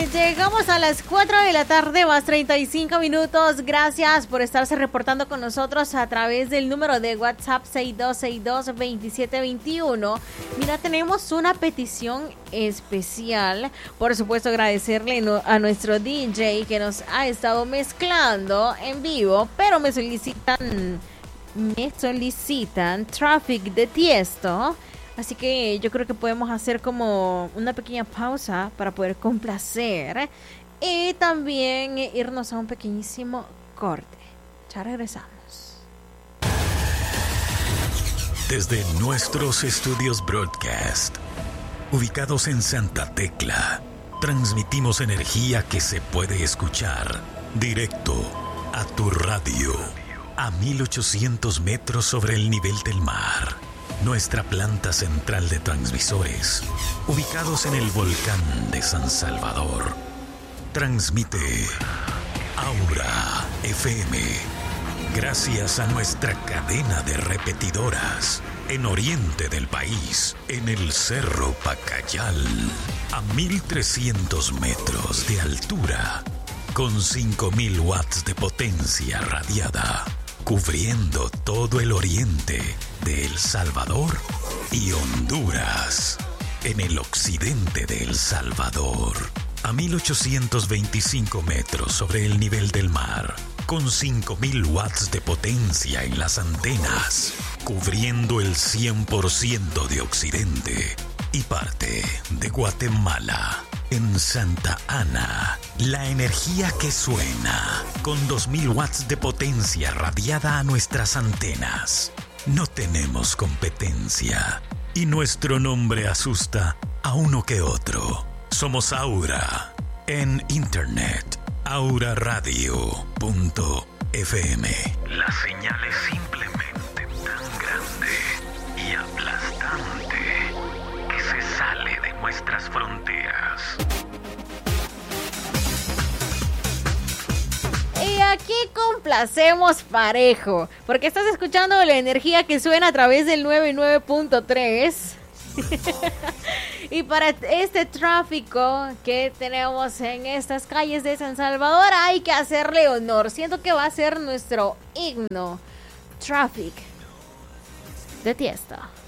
Llegamos a las 4 de la tarde, más 35 minutos. Gracias por estarse reportando con nosotros a través del número de WhatsApp 6262-2721. Mira, tenemos una petición especial. Por supuesto, agradecerle a nuestro DJ que nos ha estado mezclando en vivo, pero me solicitan Traffic de Tiesto. Así que yo creo que podemos hacer como una pequeña pausa para poder complacer y también irnos a un pequeñísimo corte. Ya regresamos. Desde nuestros estudios broadcast, ubicados en Santa Tecla, transmitimos energía que se puede escuchar directo a tu radio, a 1800 metros sobre el nivel del mar. Nuestra planta central de transmisores, ubicados en el volcán de San Salvador, transmite Aura FM. Gracias a nuestra cadena de repetidoras en oriente del país, en el Cerro Pacayal, a 1300 metros de altura, con 5000 watts de potencia radiada, cubriendo todo el oriente de El Salvador y Honduras, en el occidente de El Salvador, a 1825 metros sobre el nivel del mar, con 5000 watts de potencia en las antenas, cubriendo el 100% de occidente y parte de Guatemala. En Santa Ana, la energía que suena, con 2000 watts de potencia radiada a nuestras antenas. No tenemos competencia y nuestro nombre asusta a uno que otro. Somos Aura. En internet, auraradio.fm. La señal es simplemente tan grande y aplastante que se sale de nuestras fronteras. Y aquí complacemos parejo, porque estás escuchando la energía que suena a través del 99.3. Y para este tráfico que tenemos en estas calles de San Salvador hay que hacerle honor. Siento que va a ser nuestro himno. Traffic de Tiesto.